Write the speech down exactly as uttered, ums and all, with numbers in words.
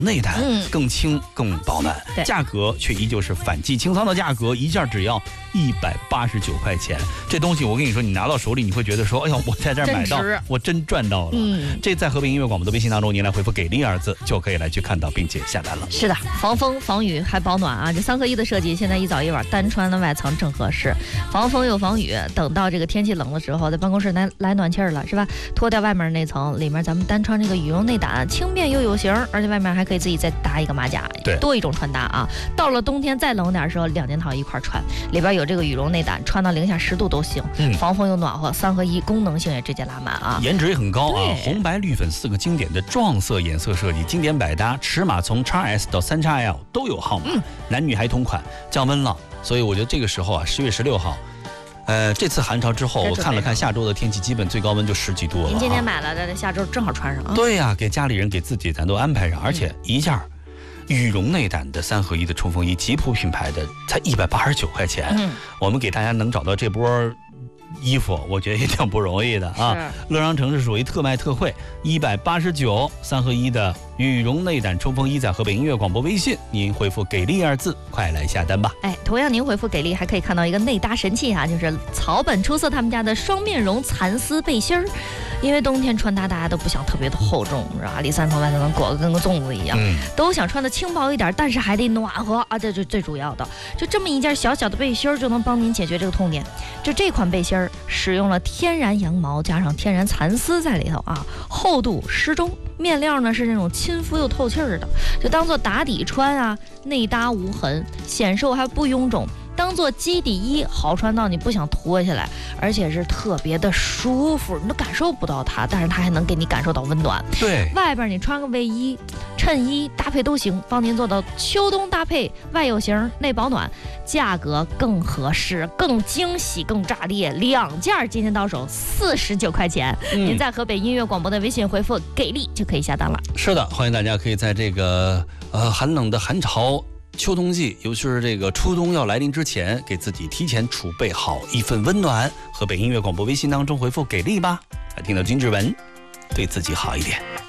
内胆，嗯，更轻更保暖，价格却依旧是反季清仓的价格，一件只要一百八十九块钱。这东西我跟你说，你拿到手里你会觉得说，哎呦，我在这儿买到，我真赚到了。嗯，这在和平音乐广播的微信当中，您来回复“给力”二字，就可以来去看到并且下单了。 是的，防风防雨还保暖啊！这三合一的设计，现在一早一晚单穿的外层正合适，防风又防雨。等到这个天气冷的时候，在办公室来来暖气了，是吧？脱掉外面那层，里面咱们单穿这个羽绒内胆，轻便又有型，而且外面还可以自己再搭一个马甲， 对， 多一种穿搭啊。到了冬天再冷点的时候，两件套一块穿，里边有这个羽绒内胆，穿到零下十度都行，嗯，防风又暖和，三合一，功能性也直接拉满啊， 颜值也很高啊，红白绿粉四个经典的撞色颜色设计，经典百搭，尺码从 X S 到 三 X L 都有号码，嗯，男女孩同款，降温了，所以我觉得这个时候啊，十月十六号。呃，这次寒潮之后，我看了看下周的天气，基本最高温就十几度了。 您今天买了的，下周正好穿上啊。 对呀、啊，给家里人、给自己，咱都安排上。而且一件羽绒内胆的三合一的冲锋衣，吉普品牌的，才一百八十九块钱。嗯，我们给大家能找到这波衣服，我觉得也挺不容易的啊。乐商城是属于特卖特惠，一百八十九三合一的羽绒内胆冲锋衣，在河北音乐广播微信，您回复“给力”二字，快来下单吧。 哎，同样您回复“给力”，还可以看到一个内搭神器啊，就是草本出色他们家的双面绒蚕丝背心儿。因为冬天穿搭大家都不想特别的厚重，是吧？里三层外三层裹得跟个粽子一样，嗯，都想穿的轻薄一点，但是还得暖和啊，这就最主要的。就这么一件小小的背心儿，就能帮您解决这个痛点。就这款背心儿使用了天然羊毛加上天然蚕丝在里头啊，厚度适中，面料呢是那种亲肤又透气儿的，就当做打底穿啊，内搭无痕，显瘦还不臃肿。当做基底衣，好穿到你不想脱下来，而且是特别的舒服，你都感受不到它，但是它还能给你感受到温暖。 对， 外边你穿个卫衣、衬衣搭配都行，帮您做到秋冬搭配，外有型内保暖，价格更合适、更惊喜、更炸裂，两件今天到手四十九块钱。嗯、您在河北音乐广播的微信回复“给力”就可以下单了。 是的，欢迎大家可以在这个呃寒冷的寒潮。秋冬季，尤其是这个初冬要来临之前，给自己提前储备好一份温暖。河北音乐广播微信当中回复“给力”吧，来听到金志文，对自己好一点。